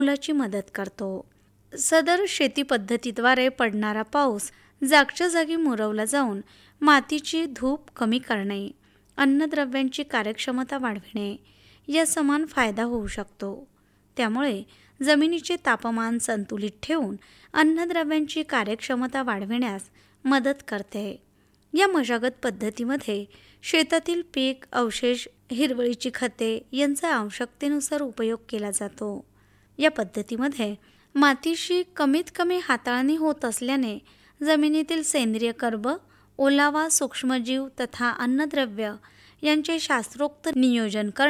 मोलाची मदत करतो. सदर शेती पद्धतीद्वारे पडणारा पाऊस जागच्या जागी मुरवला जाऊन मातीची धूप कमी करणे, अन्नद्रव्यांची कार्यक्षमता वाढविणे या समान फायदा होऊ शकतो. त्यामुळे जमिनीचे तापमान संतुलित ठेवून अन्नद्रव्यांची कार्यक्षमता वाढविण्यास मदत करते. या मशागत पद्धतीमध्ये शेतातील पीक अवशेष, हिरवळीची खते यांचा आवश्यकतेनुसार उपयोग केला जातो. या पद्धतीमध्ये मातीशी कमीत कमी हाताळणी होत असल्याने जमिनीतील सेंद्रिय कर्ब, ओलावा, सूक्ष्मजीव तथा अन्नद्रव्य यांचे शास्त्रोक्त नियोजन करणे